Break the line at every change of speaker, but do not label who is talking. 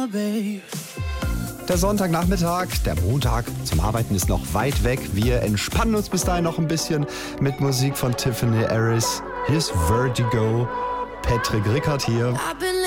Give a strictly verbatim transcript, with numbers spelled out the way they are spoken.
Der Sonntagnachmittag, der Montag zum Arbeiten ist noch weit weg. Wir entspannen uns bis dahin noch ein bisschen mit Musik von Tiffany Harris. Hier ist Vertigo. Patrick Rickard hier.